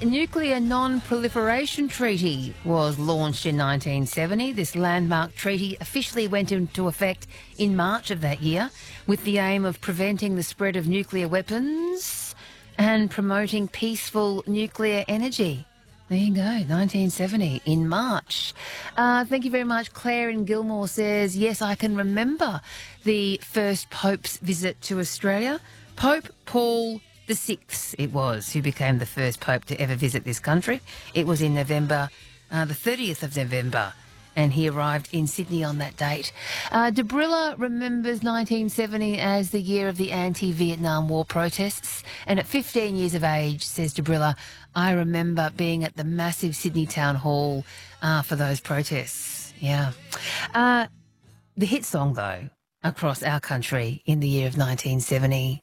Nuclear Non-Proliferation Treaty was launched in 1970. This landmark treaty officially went into effect in March of that year with the aim of preventing the spread of nuclear weapons and promoting peaceful nuclear energy. There you go, 1970 in March. Thank you very much. Claire in Gilmore says, yes, I can remember the first Pope's visit to Australia. Pope Paul VI it was who became the first Pope to ever visit this country. It was in November, the 30th of November, and he arrived in Sydney on that date. Debrilla remembers 1970 as the year of the anti-Vietnam War protests, and at 15 years of age, says Debrilla, I remember being at the massive Sydney Town Hall for those protests. Yeah. The hit song, though, across our country in the year of 1970